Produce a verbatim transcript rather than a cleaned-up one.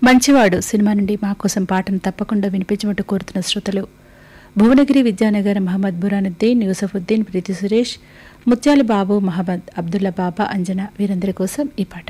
మంచివాడు సినిమా నుండి మా కోసం పాటను తప్పకుండా వినిపించమంటూ కోరుతున్న శ్రోతలు భువనగిరి విద్యానగర్ మహమ్మద్ బురానుద్దీన్, యూసఫుద్దీన్, ప్రీతి సురేష్, ముత్యాల బాబు, మహమ్మద్ అబ్దుల్లా బాబా, అంజన వీరందరి కోసం ఈ పాట.